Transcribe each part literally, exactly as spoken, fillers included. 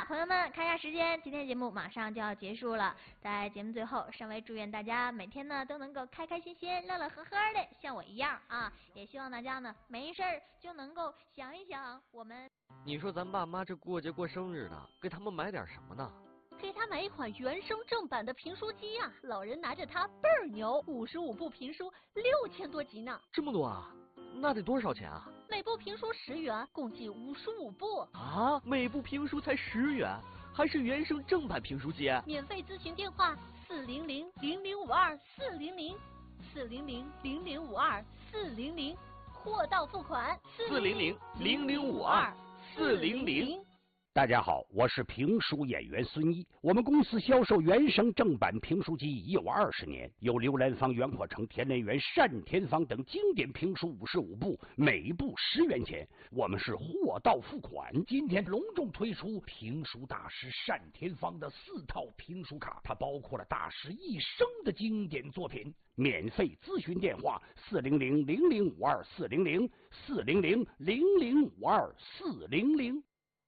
朋友们，看一下时间，今天节目马上就要结束了。在节目最后，尚微祝愿大家每天呢都能够开开心心、乐乐呵呵的，像我一样啊！也希望大家呢没事儿就能够想一想我们。 你说咱爸妈这过节过生日的，给他们买点什么呢？ 给他买一款原声正版的评书机呀、啊！老人拿着它倍儿牛，五十五部评书，六千多集呢。 这么多啊？那得多少钱啊？ 每部评书十元，共计五十五部。 啊，每部评书才十元，还是原声正版评书机？ 免费咨询电话：四零零零零五二四零零，四零零零零五二四零零，货到付款。 四零零零零五二四零零。 大家好，我是评书演员孙一。我们公司销售原声正版评书机已有二十年，有刘兰芳、袁阔成、田连元、单田芳等经典评书五十五部，每部十元钱。我们是货到付款。今天隆重推出评书大师单田芳的四套评书卡，它包括了大师一生的经典作品。免费咨询电话：四零零零零五二四零零，四零零零零五二四零零。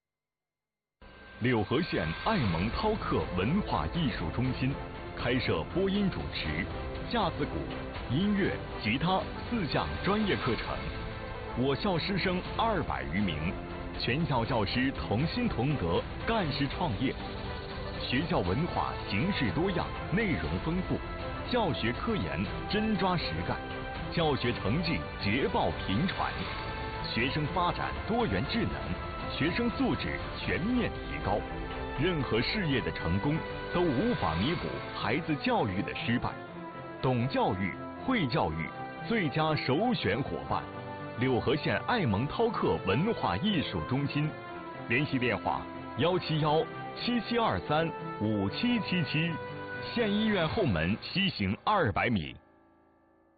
柳河县爱蒙饕客文化艺术中心开设播音主持、架子鼓、音乐、吉他四项专业课程。我校师生二百余名，全校教师同心同德，干事创业。学校文化形式多样，内容丰富，教学科研真抓实干，教学成绩捷报频传，学生发展多元智能，学生素质全面提高。任何事业的成功都无法弥补孩子教育的失败。懂教育、会教育，最佳首选伙伴。柳河县爱蒙饕客文化艺术中心，联系电话：幺七幺七七二三五七七七。县医院后门西行二百米。